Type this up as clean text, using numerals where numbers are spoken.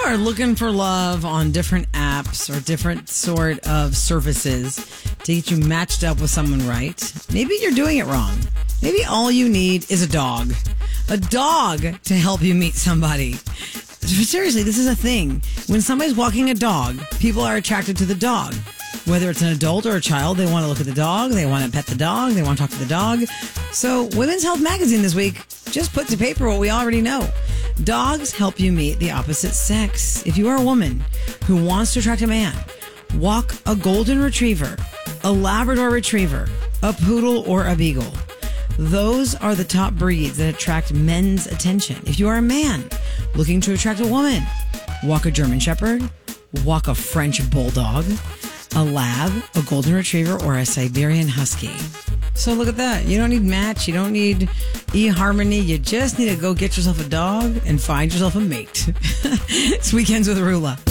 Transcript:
are looking for love on different apps or different sort of services to get you matched up with someone right, maybe you're doing it wrong. Maybe all you need is a dog. A dog to help you meet somebody. Seriously, this is a thing. When somebody's walking a dog, people are attracted to the dog. Whether it's an adult or a child, they want to look at the dog, they want to pet the dog, they want to talk to the dog. So Women's Health Magazine this week just put to paper what we already know. Dogs help you meet the opposite sex. If you are a woman who wants to attract a man, walk a golden retriever, a Labrador retriever, a poodle, or a beagle. Those are the top breeds that attract men's attention. If you are a man looking to attract a woman, walk a German Shepherd, walk a French Bulldog, a Lab, a Golden Retriever, or a Siberian Husky. So look at that. You don't need Match. You don't need eHarmony. You just need to go get yourself a dog and find yourself a mate. It's Weekends with Rula.